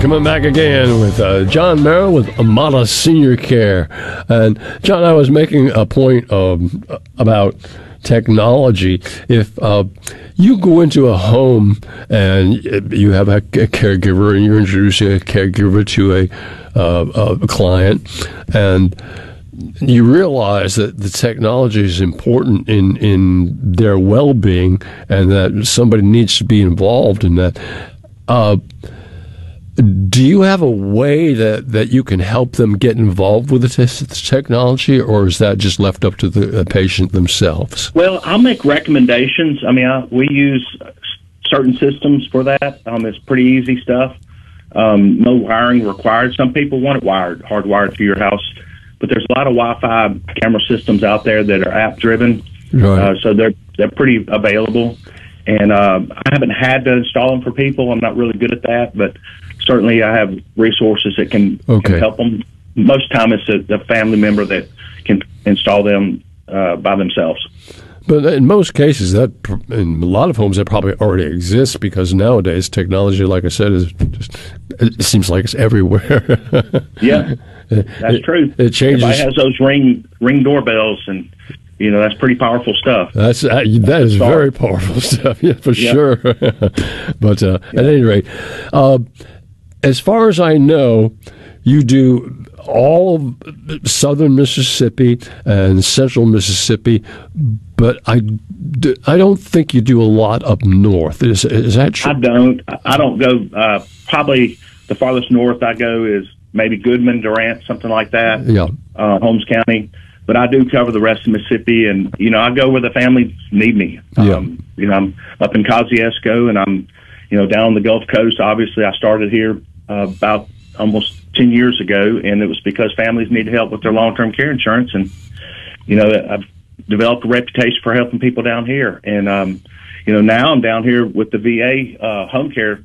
Coming back again with John Merrill with Amada Senior Care. And John, I was making a point about technology. If you go into a home and you have a caregiver and you're introducing a caregiver to a client, and you realize that the technology is important in their well-being and that somebody needs to be involved in that. Do you have a way that you can help them get involved with the technology, or is that just left up to the patient themselves? Well, I'll make recommendations. I mean, we use certain systems for that. It's pretty easy stuff. No wiring required. Some people want it hardwired to your house, but there's a lot of Wi-Fi camera systems out there that are app-driven, right. So they're pretty available. And I haven't had to install them for people. I'm not really good at that, but certainly I have resources that can help them. Most time it's a family member that can install them by themselves. But in most cases, that in a lot of homes, that probably already exists because nowadays technology, like I said, it seems like it's everywhere. Yeah, that's true. It changes. Everybody has those ring doorbells, and that's pretty powerful stuff. That is very powerful stuff, yeah, for sure. But at any rate, as far as I know, you do all of southern Mississippi and central Mississippi, but I don't think you do a lot up north. Is that true? I don't go. Probably the farthest north I go is maybe Goodman, Durant, something like that. Yeah, Holmes County. But I do cover the rest of Mississippi, and I go where the families need me. Yeah. I'm up in Kosciuszko, and I'm down on the Gulf Coast. Obviously, I started here about almost 10 years ago, and it was because families need help with their long-term care insurance. And I've developed a reputation for helping people down here. And now I'm down here with the VA home care.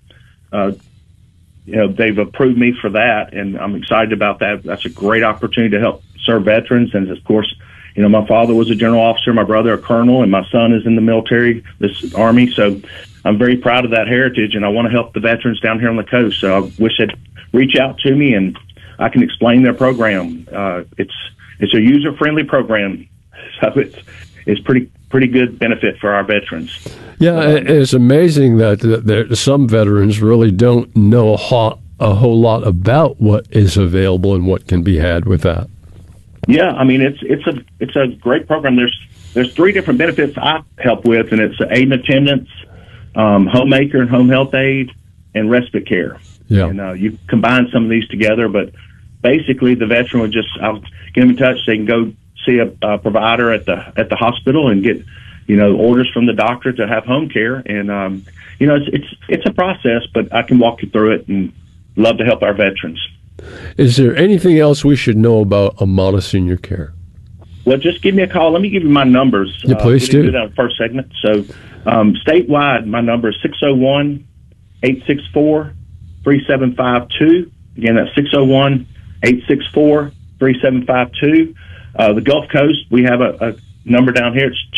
They've approved me for that, and I'm excited about that. That's a great opportunity to help serve veterans. And of course, my father was a general officer, my brother a colonel, and my son is in the military, this Army. So I'm very proud of that heritage, and I want to help the veterans down here on the coast. So I wish they'd reach out to me, and I can explain their program. It's a user-friendly program, so it's pretty good benefit for our veterans. Yeah, it's amazing that some veterans really don't know a whole lot about what is available and what can be had with that. Yeah, I mean it's a great program. There's 3 different benefits I help with, and it's aid and attendance, homemaker and home health aid, and respite care. Yeah, and you combine some of these together, but basically the veteran would I'll get them in touch. They can go see a provider at the hospital and get orders from the doctor to have home care, and it's a process, but I can walk you through it and love to help our veterans. Is there anything else we should know about Amada Senior Care? Well, just give me a call. Let me give you my numbers. Yeah, please do. We did that in the first segment. So statewide, my number is 601-864-3752. Again, that's 601-864-3752. The Gulf Coast, we have a number down here. It's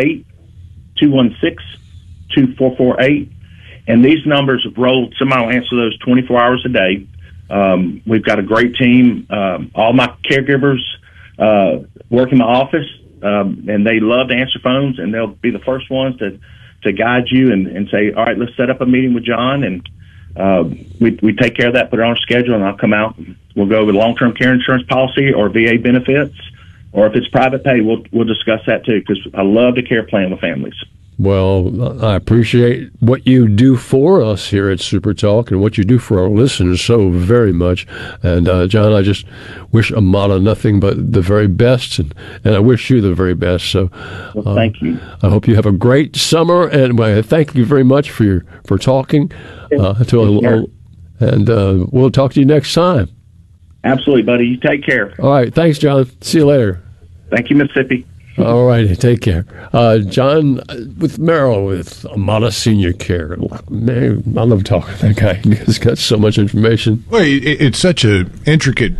228-216-2448. And these numbers have rolled. Somebody will answer those 24 hours a day. We've got a great team. All my caregivers work in my office, and they love to answer phones, and they'll be the first ones to guide you and say, all right, let's set up a meeting with John. And we take care of that, put it on our schedule, and I'll come out. And we'll go with long-term care insurance policy or VA benefits, or if it's private pay, we'll discuss that too, because I love to care plan with families. Well, I appreciate what you do for us here at Super Talk and what you do for our listeners so very much. And, John, I just wish Amada nothing but the very best, and I wish you the very best. So thank you. I hope you have a great summer, and thank you very much for talking. And we'll talk to you next time. Absolutely, buddy. You take care. All right. Thanks, John. See you later. Thank you, Mississippi. All righty, take care. John with Merrill with Amada Senior Care. Man, I love talking to that guy. He's got so much information. Well, it's such an intricate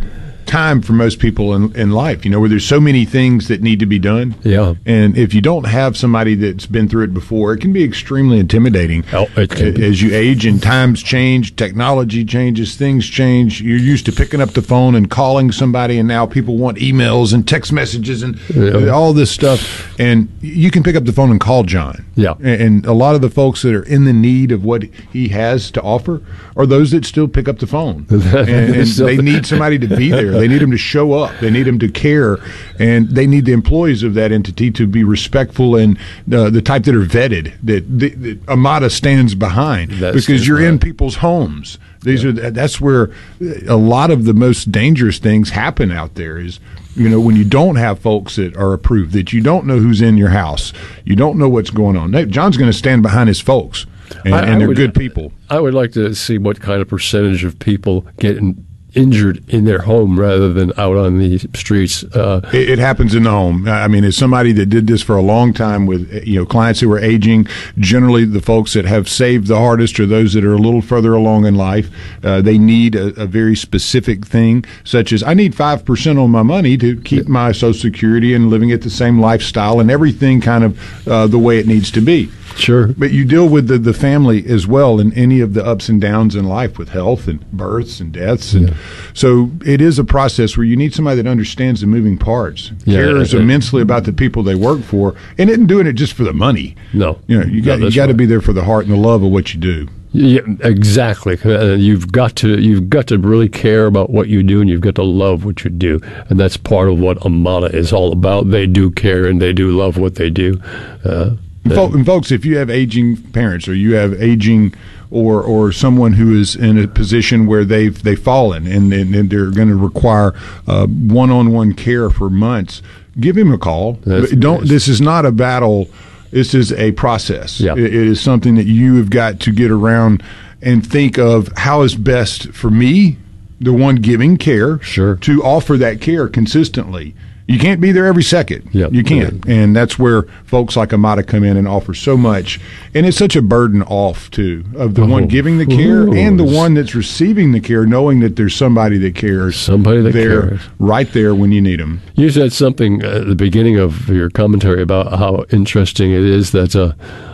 time for most people in life, where there's so many things that need to be done. Yeah. And if you don't have somebody that's been through it before, it can be extremely intimidating. It can be. As you age and times change, technology changes, things change. You're used to picking up the phone and calling somebody, and now people want emails and text messages and all this stuff. And you can pick up the phone and call John. Yeah. And a lot of the folks that are in the need of what he has to offer are those that still pick up the phone. And they need somebody to be there. They need them to show up. They need them to care. And they need the employees of that entity to be respectful and the type that are vetted, that Amada stands behind. Because you're in people's homes. That's where a lot of the most dangerous things happen out there is, when you don't have folks that are approved, that you don't know who's in your house, you don't know what's going on. John's going to stand behind his folks, and they're good people. I would like to see what kind of percentage of people get injured in their home rather than out on the streets. It happens in the home. I mean, as somebody that did this for a long time with clients who are aging, generally the folks that have saved the hardest are those that are a little further along in life. They need a very specific thing, such as I need 5% on my money to keep my Social Security and living at the same lifestyle and everything kind of the way it needs to be. Sure. But you deal with the family as well in any of the ups and downs in life with health and births and deaths. And so it is a process where you need somebody that understands the moving parts, cares immensely about the people they work for, and isn't doing it just for the money. No. You got to be there for the heart and the love of what you do. Yeah, exactly. You've got to really care about what you do, and you've got to love what you do, and that's part of what Amada is all about. They do care and they do love what they do. And folks, if you have aging parents or you have aging or someone who is in a position where they've fallen and they're going to require one-on-one care for months, give him a call. This is not a battle. This is a process. Yeah. It is something that you have got to get around and think of how is best for me, the one giving care, to offer that care consistently. You can't be there every second. Yep. You can't. And that's where folks like Amada come in and offer so much. And it's such a burden off, too, of the one giving the care and the one that's receiving the care, knowing that there's somebody that cares. Somebody that cares. Right there when you need them. You said something at the beginning of your commentary about how interesting it is that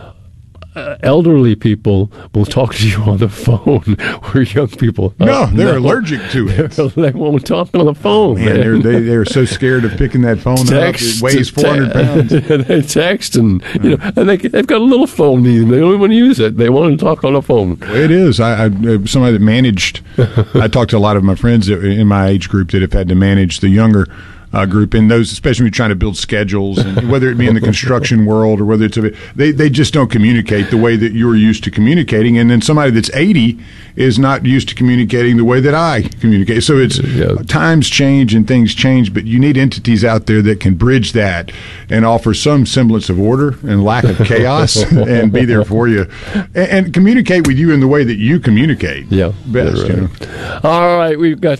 elderly people will talk to you on the phone, where young people they're allergic to it. They won't talk on the phone. Man, they're so scared of picking that phone up. It weighs 400 pounds. They text and and they've got a little phone in them. They don't even want to use it. They want to talk on the phone. It is. I somebody that managed. I talked to a lot of my friends in my age group that have had to manage the younger group, and those, especially when you're trying to build schedules, and whether it be in the construction world or whether it's they just don't communicate the way that you're used to communicating, and then somebody that's 80 is not used to communicating the way that I communicate. So it's times change and things change, but you need entities out there that can bridge that and offer some semblance of order and lack of chaos and be there for you and communicate with you in the way that you communicate. Best. Right. All right, we've got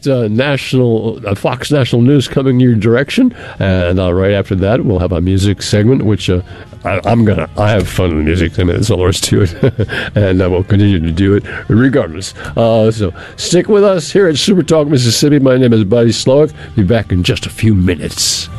Fox National News coming your direction, and right after that we'll have a music segment, which I have fun with music. I mean, that's all there is to it. And we'll continue to do it regardless. So stick with us here at Super Talk Mississippi. My name is Buddy Slowick. Be back in just a few minutes.